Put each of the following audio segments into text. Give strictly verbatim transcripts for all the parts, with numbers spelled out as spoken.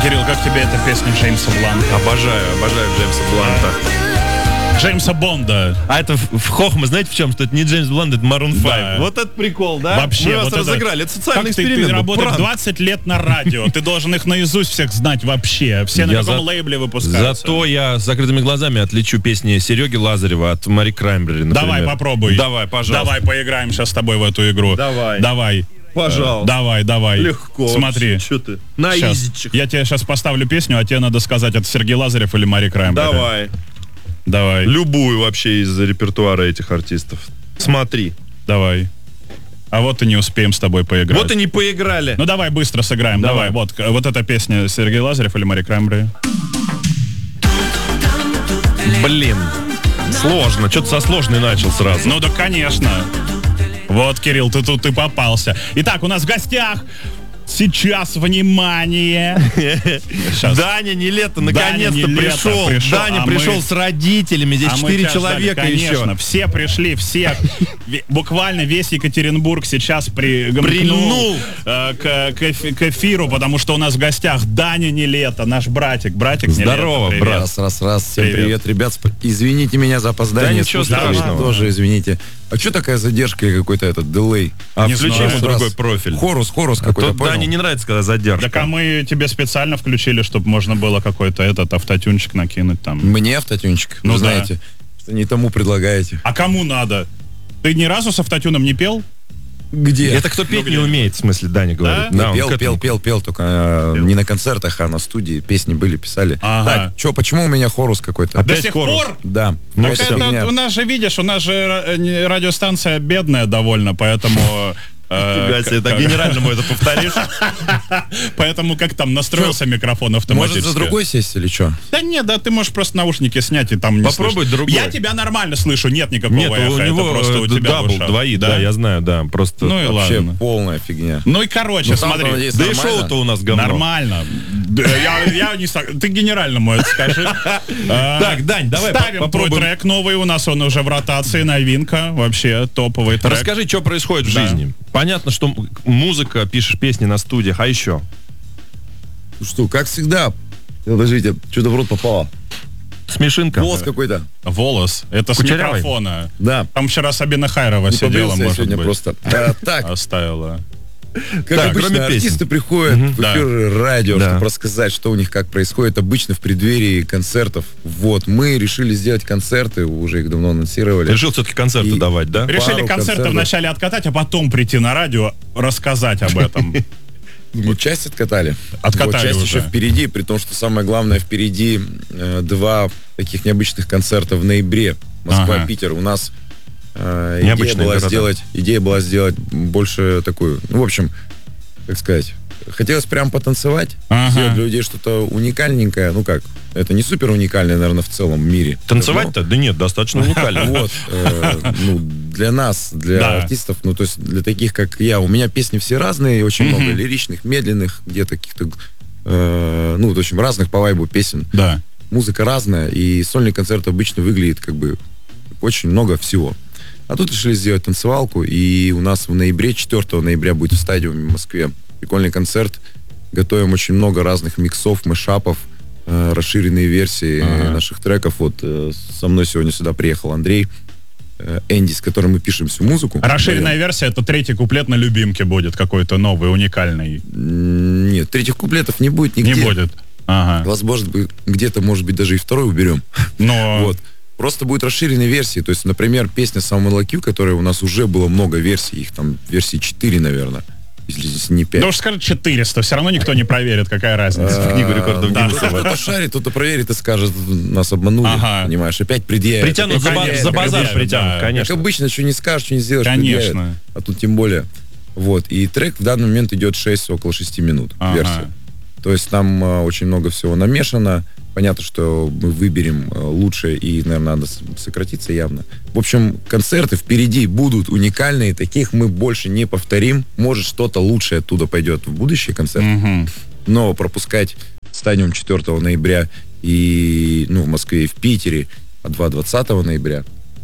Кирилл, как тебе эта песня Джеймса Бланта? Обожаю, обожаю Джеймса Бланта. Джеймса Бонда. А это в, в хохма, знаете в чем? Что это не Джеймс Блант, это Марун пять. Да. Вот это прикол, да? Вообще, Мы вас вот разыграли. Это, это социальный как эксперимент. Ты, ты работаешь пранк. двадцать лет на радио. Ты должен их наизусть всех знать вообще. Все на Я каком за... лейбле выпускаются. Зато я с закрытыми глазами отличу песни Сереги Лазарева от Мари Краймбрери, например. Давай, попробуй. Давай, пожалуйста. Давай, поиграем сейчас с тобой в эту игру. Давай. Давай. Пожалуйста. Давай, давай. Легко. Смотри. Что ты? На Щас. изичек. Я тебе сейчас поставлю песню, а тебе надо сказать, это Сергей Лазарев или Мари Краймбрери. Давай. Давай. Любую вообще из репертуара этих артистов. Смотри. Давай. А вот и не успеем с тобой поиграть. Вот и не поиграли. Ну давай быстро сыграем. Давай. Давай. Вот, вот эта песня Сергей Лазарев или Мари Краймбрери. Блин. Сложно. Что-то со сложной начал сразу. Ну да, конечно. Вот, Кирилл, ты тут и попался. Итак, у нас в гостях сейчас, внимание. Сейчас. Даня Нилетто наконец-то Нилетто пришел. пришел. Даня А пришел мы- с родителями. Здесь А мы четыре тебя ждали, человека конечно, еще. все пришли, все. Ве- Буквально весь Екатеринбург сейчас примкнул Прильнул. э, к, к эфи- к эфиру, потому что у нас в гостях Даня Нилетто, наш братик. Братик Здорово, Нилетто, привет. брат. Раз, раз, раз. Всем Привет. привет, ребят. Сп- Извините меня за опоздание. Да ничего Слушатели страшного. тоже извините. А что такая задержка и какой-то этот дилей? А Не включи знаю. ему Раз. другой профиль. Хорус, хорус А какой-то, то понял? Дане не нравится, когда задержка. Так а мы тебе специально включили, чтобы можно было какой-то этот автотюнчик накинуть там. Мне автотюнчик, Ну вы да. знаете, что не тому предлагаете. А кому надо? Ты ни разу с автотюном не пел? Где? Это кто петь не где? умеет, в смысле, Даня говорит. Да? он пел, к этому. пел, пел, пел, только э, Пел. не на концертах, а на студии. Песни были, писали. Ага. Так, что, почему у меня хорус какой-то? До Опять сих хорус? пор? Да. Ну, Вот Так всё. это фигня. у нас же, видишь, у нас же э, не- радиостанция бедная довольно, поэтому... э, Фига себе, как- так генеральному это повторишь. Поэтому как там настроился микрофон автоматически? Может, за другой сесть или что? Да нет, да ты можешь просто наушники снять и там не Попробуй слышно. другой. Я тебя нормально слышу, нет никакого Нет, эха, у это него просто у э, тебя в дабл, ушах. двоит, да, я знаю, да, просто... Ну и Вообще ладно. полная фигня. Ну и короче, Ну, там-то, смотри. надеюсь, Да и нормально? шоу-то у нас говно. Нормально. Да, Я, я не сог- Ты генеральному это скажи. А, Так, Дань, давай Ставим по- твой попробуем. трек новый, у нас он уже в ротации, новинка, вообще топовый трек. Расскажи, что происходит в Да. жизни. Понятно, что м- музыка, пишешь песни на студиях, а еще? Ну что, как всегда. Подождите, что-то в рот попало. Смешинка. Голос какой-то. Волос, это с Кучерявый. микрофона. Да. Там вчера Сабина Хайрова Не сидела, побрился я может сегодня быть. просто. А, так, Оставила. как Так, обычно, кроме песен. артисты приходят в Да. эфир радио, Да. чтобы рассказать, что у них как происходит обычно в преддверии концертов. Вот, мы решили сделать концерты, уже их давно анонсировали. Решил все-таки концерты И- давать, да? Решили Пару концерты концертов. вначале откатать, а потом прийти на радио, рассказать об этом. Ну, часть откатали. Откатали Вот, часть уже. еще впереди, при том, что самое главное впереди э, два таких необычных концерта в ноябре. Москва, Ага. Питер. У нас э, идея Необычные была города. сделать, идея была сделать больше такую, ну, в общем, как сказать, хотелось прям потанцевать, Ага. сделать для людей что-то уникальненькое. Ну как, это не супер уникальное, наверное, в целом мире. Танцевать-то? Да нет, достаточно Ну, уникально. вот, э, ну, для нас, для Да. артистов, ну, то есть для таких, как я, у меня песни все разные, очень Мгм. много лиричных, медленных, где-то каких-то, э, ну, в общем, разных по вайбу песен. Да. Музыка разная, и сольный концерт обычно выглядит как бы очень много всего. А тут решили сделать танцевалку, и у нас в ноябре, четвёртого ноября будет в стадиуме в Москве прикольный концерт. Готовим очень много разных миксов, мэшапов, э, расширенные версии Ага. наших треков. Вот э, со мной сегодня сюда приехал Андрей э, Энди, с которым мы пишем всю музыку. Расширенная версия, это третий куплет на любимке будет какой-то новый, уникальный. М, Нет, третьих куплетов не будет нигде. Не будет. Ага. Возможно, бы- где-то, может быть, даже и второй уберем. Но Вот. Просто будет расширенные версии. То есть, например, песня Someone Like You, которая у нас уже было много версий, их там версий четыре, наверное, если здесь не пять. да уж скажет четыреста, все равно никто не проверит, какая разница. А, книгу рекордов да. Гиннесса. Кто-то шарит, кто-то проверит и скажет, нас обманули, Ага. понимаешь, опять предъявят. Притянут опять за, ба- предъявят, за базар, предъявят, притянут, да. Как конечно. обычно, что не скажешь, что не сделаешь, Конечно. предъявят. А тут тем более. Вот. И трек в данный момент идет шесть, около шести минут Ага. версия. То есть там э, очень много всего намешано. Понятно, что мы выберем э, лучшее, и, наверное, надо с- сократиться явно. В общем, концерты впереди будут уникальные, таких мы больше не повторим. Может, что-то лучшее оттуда пойдет в будущие концерты, Мгм. но пропускать стадиум четвёртого ноября и, ну, в Москве и в Питере, а два двадцатого ноября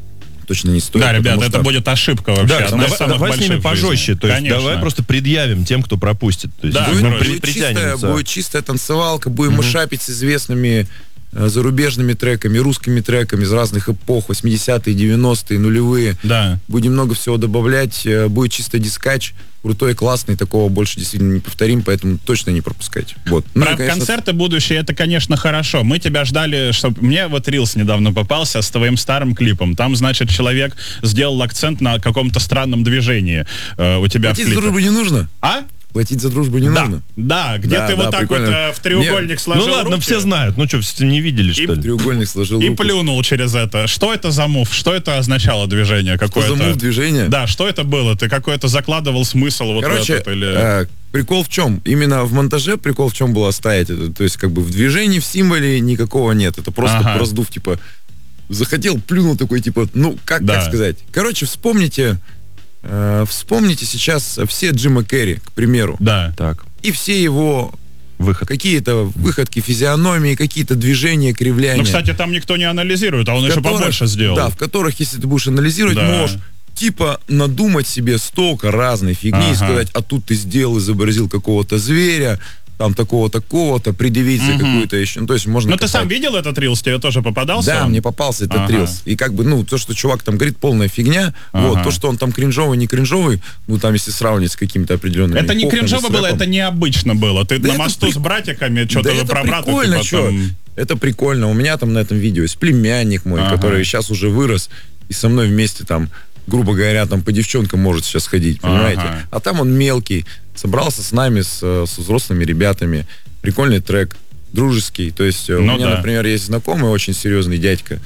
точно не стоит. Да, ребят, потому это что- будет ошибка вообще. Да, одна из давай, самых давай с больших ними в жизни. пожестче. То есть Конечно. давай просто предъявим тем, кто пропустит. То есть Да, ну, короче. будет, при- чистая, притянемся. будет чистая танцевалка, будем мышапить с известными э, зарубежными треками, русскими треками из разных эпох, восьмидесятые, девяностые, нулевые. Да. Будем много всего добавлять, э, будет чисто дискач, крутой, классный, такого больше действительно не повторим, поэтому точно не пропускайте. Вот. Ну Про и, конечно, концерты будущие, это, конечно, хорошо. Мы тебя ждали, чтобы... Мне вот Рилс недавно попался с твоим старым клипом. Там, значит, человек сделал акцент на каком-то странном движении э, у тебя платить в за клипе. дружбу не нужно. А? Платить за дружбу не Да, нужно. да, где Да, ты да, вот так прикольно. вот э, в треугольник Нет. сложил Ну ладно, руки все знают. Ну что, все не видели, что ли? Треугольник сложил и руку. плюнул через это. Что это за мув? Что это означало движение Что какое-то? за мув движение? Да, что это было? Ты какой-то закладывал смысл вот Короче, в этот или... э, прикол в чем? Именно в монтаже прикол в чем было оставить это. То есть, как бы в движении, в символе никакого нет. Это просто Ага. раздув, типа, захотел, плюнул такой, типа, ну, как, Да. как сказать? Короче, вспомните, э, вспомните сейчас все Джима Керри, к примеру. Да. Так, И все его выход. какие-то выходки, физиономии, какие-то движения, кривляния. Ну, кстати, там никто не анализирует, а он еще которых- побольше сделал. Да, в которых, если ты будешь анализировать, Да. можешь типа надумать себе столько разной фигни и Ага. сказать, а тут ты сделал, изобразил какого-то зверя, там такого-то, такого-то, предъявить за Мгм. какую-то еще. Ну, то есть можно... Ну, ты сам копать. видел этот Рилс? Тебе тоже попадался? Да, он? мне попался этот Ага. рилс. И как бы, ну, то, что чувак там говорит, полная фигня. Ага. Вот, то, что он там кринжовый, не кринжовый, ну, там, если сравнивать с какими-то определенными Это не эпохами, кринжово с было, рэпом. это необычно было. Ты Да на это мосту при- с братиками, что-то Да вы это про брата, прикольно, типа, чё. там... Это прикольно. У меня там на этом видео есть племянник мой, Ага. который сейчас уже вырос, и со мной вместе там, грубо говоря, там по девчонкам может сейчас ходить, понимаете? Ага. А там он мелкий, собрался с нами, с, э, с взрослыми ребятами. Прикольный трек, дружеский. То есть э, у Ну меня, да. например, есть знакомый, очень серьезный дядька,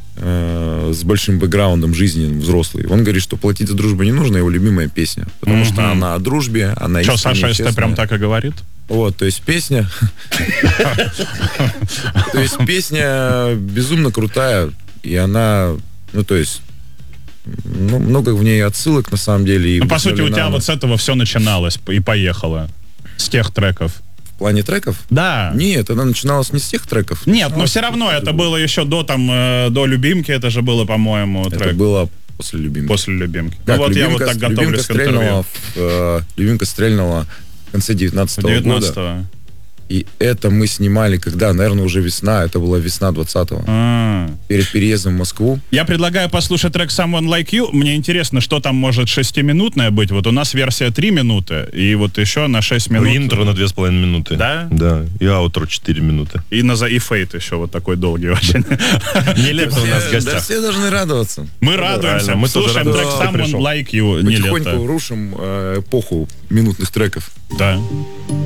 э, с большим бэкграундом жизненным, взрослый. Он говорит, что платить за дружбу не нужно, его любимая песня. Потому Мгм. что она о дружбе, она Что, искренняя, Саша СТ честная. прям так и говорит? Вот, то есть песня... То есть песня безумно крутая, и она, ну, то есть, ну, много в ней отсылок, на самом деле. и Ну, по сути, у вдохновлена тебя она. вот с этого все начиналось и поехало. С тех треков. В плане треков? Да. Нет, она начиналась не с тех треков. Нет, но Начиналась- все равно это было еще до там, э, до «Любимки», это же было, по-моему, Это трек. было после «Любимки». После «Любимки». Так, Ну вот я вот «Любимка» так с- готовлюсь «Любимка» к интервью. стрельнула в, э, «Любимка» стрельнула в конце девятнадцатого года. девятнадцатого. И это мы снимали, когда, наверное, уже весна, это была весна двадцатого. А. Перед переездом в Москву. Я предлагаю послушать трек «Someone Like You». Мне интересно, что там может шестиминутное быть. Вот у нас версия три минуты, и вот еще на шесть минут. Интро на две с половиной минуты. Да? Да. И аутро четыре минуты. И, на, за- и фейт еще вот такой долгий очень. Нелепо у нас в Все- да, гостях. все должны радоваться. Мы радуемся. правильно, мы тоже Слушаем рады, трек что ты «Someone пришел. Like You». Не Потихоньку лето. рушим э, эпоху минутных треков. Да.